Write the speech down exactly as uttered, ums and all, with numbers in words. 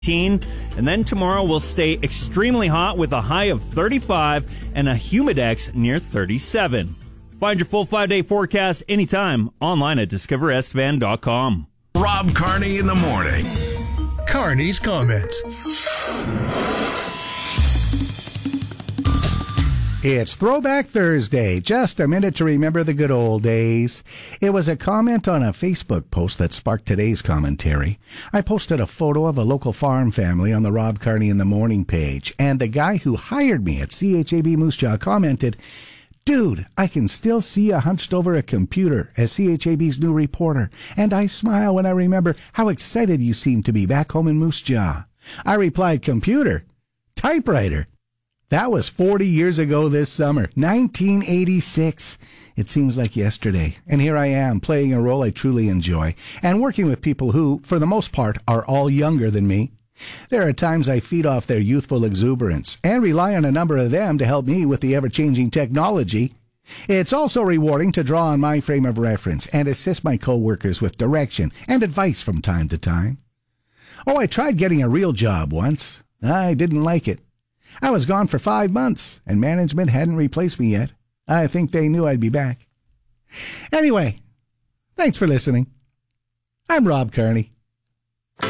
And then tomorrow will stay extremely hot with a high of thirty-five and a humidex near thirty-seven. Find your full five-day forecast anytime online at discover estevan dot com. Rob Carney in the morning. Carney's comments. It's Throwback Thursday. Just a minute to remember the good old days. It was a comment on a Facebook post that sparked today's commentary. I posted a photo of a local farm family on the Rob Carney in the Morning page, and the guy who hired me at C H A B Moose Jaw commented, "Dude, I can still see you hunched over a computer as C H A B's new reporter, and I smile when I remember how excited you seem to be back home in Moose Jaw." I replied, "Computer? Typewriter?" That was forty years ago this summer, nineteen eighty-six. It seems like yesterday. And here I am, playing a role I truly enjoy, and working with people who, for the most part, are all younger than me. There are times I feed off their youthful exuberance, and rely on a number of them to help me with the ever-changing technology. It's also rewarding to draw on my frame of reference and assist my co-workers with direction and advice from time to time. Oh, I tried getting a real job once. I didn't like it. I was gone for five months, and management hadn't replaced me yet. I think they knew I'd be back. Anyway, thanks for listening. I'm Rob Carney.